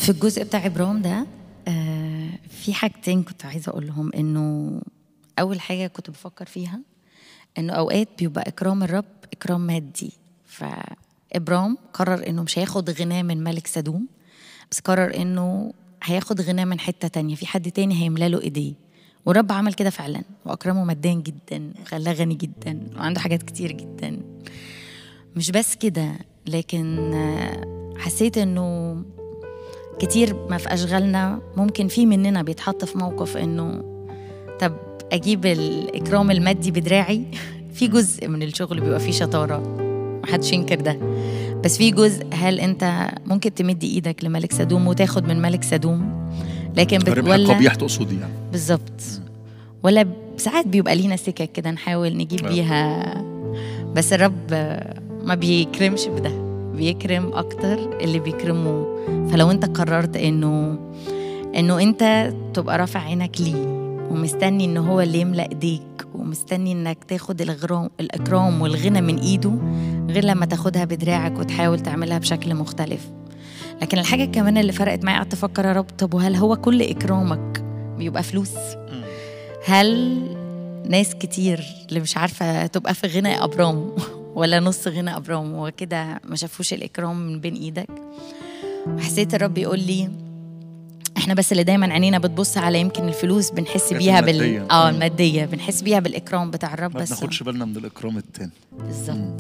في الجزء بتاع إبرام ده في حاجتين كنت عايزة أقولهم. إنه أول حاجة كنت بفكر فيها إنه أوقات بيبقى إكرام الرب إكرام مادي. فإبرام قرر إنه مش هياخد غناه من ملك سدوم، بس قرر إنه هياخد غناه من حتة تانية، في حد تاني هيملاله إيديه. والرب عمل كده فعلا وأكرمه ماديا جدا وخلاه غني جدا وعنده حاجات كتير جدا. مش بس كده، لكن حسيت إنه كتير ما في أشغالنا ممكن في مننا بيتحط في موقف إنه طب أجيب الإكرام المادي بدراعي. في جزء من الشغل بيبقى فيه شطارة، محدش ينكر ده، بس في جزء هل أنت ممكن تمد إيدك لملك سدوم وتاخد من ملك سدوم، لكن ربح قبيح تقصدي يعني بالظبط. ولا ساعات بيبقى لينا سكك كده نحاول نجيب بيها، بس الرب ما بيكرمش بده، بيكرم أكتر اللي بيكرمه. فلو أنت قررت إنه أنت تبقى رافع عينك ليه ومستني إنه هو اللي يملأ إيديك ومستني إنك تاخد الإكرام والغنى من إيده، غير لما تاخدها بدراعك وتحاول تعملها بشكل مختلف. لكن الحاجة كمان اللي فرقت معي، قعدت أفكر يا رب، طب وهل هو كل إكرامك بيبقى فلوس؟ هل ناس كتير اللي مش عارفة تبقى في غنى أبرام ولا نص غنى أبرام وكده ما شافوش الإكرام من بين إيدك؟ وحسيت الرب يقول لي احنا بس اللي دايما عينينا بتبص على يمكن الفلوس بنحس بيها المادية بنحس بيها بالإكرام بتاع الرب، بس ما ناخدش بالنا من الإكرام التاني. بالظبط.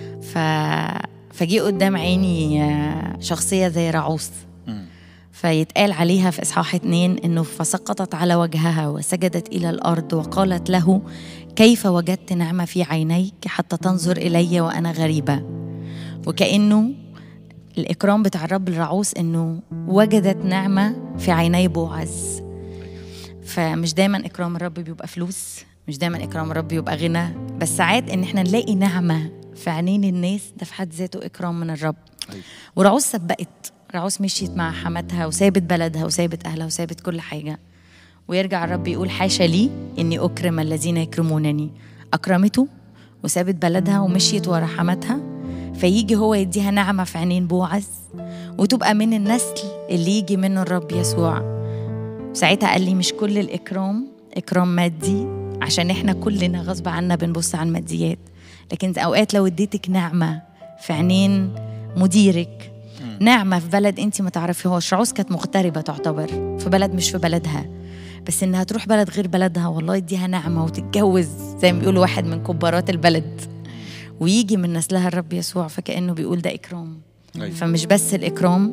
فجي قدام عيني شخصية زي رعوس، فيتقال عليها في إصحاح 2 إنه فسقطت على وجهها وسجدت إلى الأرض وقالت له كيف وجدت نعمة في عينيك حتى تنظر إلي وأنا غريبة. وكأنه الإكرام بتاع الرب الرعوس إنه وجدت نعمة في عيني بوعز. فمش دايما إكرام الرب بيبقى فلوس، مش دايما إكرام الرب بيبقى غنى، بس ساعات إن إحنا نلاقي نعمة في عينين الناس، ده في حد ذاته إكرام من الرب. ورعوس سبقت، رعوس مشيت مع حماتها وسابت بلدها وسابت أهلها وسابت كل حاجة، ويرجع الرب يقول حاشا لي إني أكرم الذين يكرمونني. أكرمته وسابت بلدها ومشيت ورا حماتها، فيجي هو يديها نعمة في عينين بوعز وتبقى من النسل اللي يجي منه الرب يسوع. ساعتها قال لي مش كل الإكرام إكرام مادي، عشان إحنا كلنا غصب عنا بنبص على الماديات، لكن أوقات لو اديتك نعمة في عينين مديرك، نعمة في بلد أنت ما تعرفيهاش. رعوس كانت مغتربة تعتبر في بلد مش في بلدها، بس إنها تروح بلد غير بلدها والله يديها نعمة وتتجوز زي ما بيقولوا واحد من كبارات البلد ويجي من نسلها الرب يسوع، فكأنه بيقول ده إكرام. فمش بس الإكرام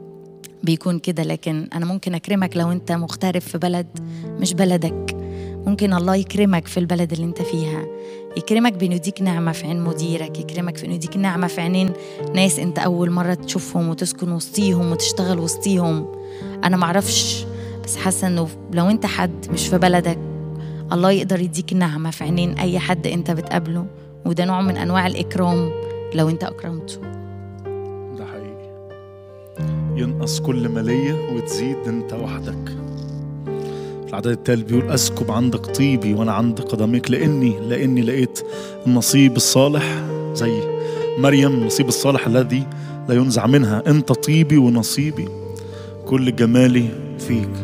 بيكون كده، لكن أنا ممكن أكرمك لو أنت مغترب في بلد مش بلدك. ممكن الله يكرمك في البلد اللي أنت فيها، يكرمك بأنه يديك نعمة في عين مديرك، يكرمك في أنه يديك نعمة في عينين ناس أنت أول مرة تشوفهم وتسكن وسطيهم وتشتغل وسطيهم. أنا معرفش، بس حاسة أنه لو أنت حد مش في بلدك، الله يقدر يديك نعمة في عينين أي حد أنت بتقابله، وده نوع من أنواع الإكرام لو أنت أكرمته. ده حقيقي. ينقص كل مالية وتزيد أنت وحدك. العدد التالي بيقول أسكب عندك طيبي وأنا عند قدميك، لأني لقيت النصيب الصالح زي مريم، النصيب الصالح الذي لا ينزع منها. أنت طيبي ونصيبي، كل جمالي فيك.